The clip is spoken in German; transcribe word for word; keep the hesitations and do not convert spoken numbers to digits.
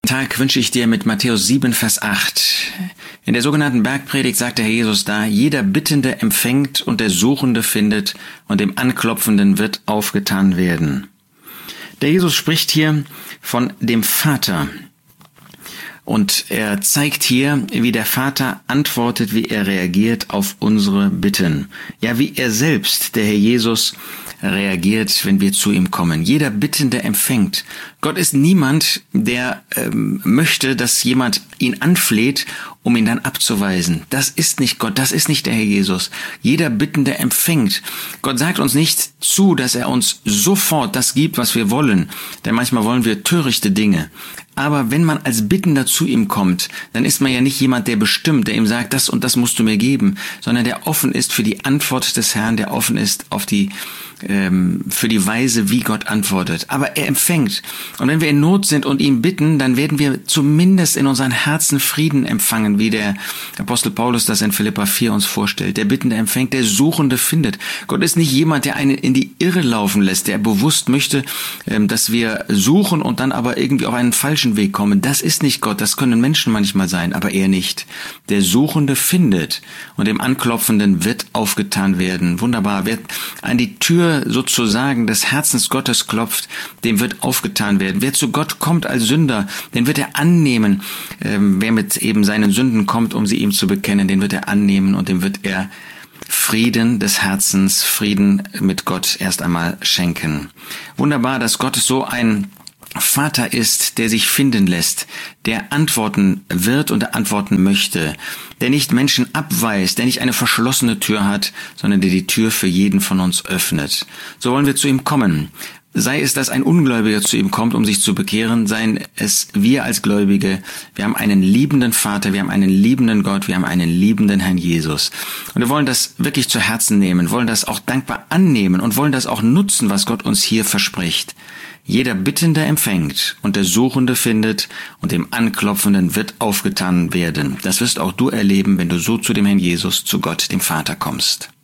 Tag wünsche ich dir mit Matthäus sieben, Vers acht. In der sogenannten Bergpredigt sagt der Herr Jesus da: Jeder Bittende empfängt und der Suchende findet und dem Anklopfenden wird aufgetan werden. Der Jesus spricht hier von dem Vater. Und er zeigt hier, wie der Vater antwortet, wie er reagiert auf unsere Bitten. Ja, wie er selbst, der Herr Jesus, reagiert, wenn wir zu ihm kommen. Jeder Bittende empfängt. Gott ist niemand, der ähm, möchte, dass jemand ihn anfleht, um ihn dann abzuweisen. Das ist nicht Gott, das ist nicht der Herr Jesus. Jeder Bittende empfängt. Gott sagt uns nicht zu, dass er uns sofort das gibt, was wir wollen. Denn manchmal wollen wir törichte Dinge. Aber wenn man als Bittender zu ihm kommt, dann ist man ja nicht jemand, der bestimmt, der ihm sagt, das und das musst du mir geben, sondern der offen ist für die Antwort des Herrn, der offen ist auf die ähm, für die Weise, wie Gott antwortet. Aber er empfängt. Und wenn wir in Not sind und ihn bitten, dann werden wir zumindest in unseren Herzen Frieden empfangen, wie der Apostel Paulus das in Philipper vier uns vorstellt. Der Bittende empfängt, der Suchende findet. Gott ist nicht jemand, der einen in die Irre laufen lässt, der bewusst möchte, ähm, dass wir suchen und dann aber irgendwie auf einen falschen Weg kommen. Das ist nicht Gott, das können Menschen manchmal sein, aber er nicht. Der Suchende findet und dem Anklopfenden wird aufgetan werden. Wunderbar. Wer an die Tür sozusagen des Herzens Gottes klopft, dem wird aufgetan werden. Wer zu Gott kommt als Sünder, den wird er annehmen. Ähm, wer mit eben seinen Sünden kommt, um sie ihm zu bekennen, den wird er annehmen und dem wird er Frieden des Herzens, Frieden mit Gott erst einmal schenken. Wunderbar, dass Gott so ein Vater ist, der sich finden lässt, der antworten wird und der antworten möchte, der nicht Menschen abweist, der nicht eine verschlossene Tür hat, sondern der die Tür für jeden von uns öffnet. So wollen wir zu ihm kommen. Sei es, dass ein Ungläubiger zu ihm kommt, um sich zu bekehren, seien es wir als Gläubige. Wir haben einen liebenden Vater, wir haben einen liebenden Gott, wir haben einen liebenden Herrn Jesus. Und wir wollen das wirklich zu Herzen nehmen, wollen das auch dankbar annehmen und wollen das auch nutzen, was Gott uns hier verspricht. Jeder Bittende empfängt und der Suchende findet und dem Anklopfenden wird aufgetan werden. Das wirst auch du erleben, wenn du so zu dem Herrn Jesus, zu Gott, dem Vater kommst.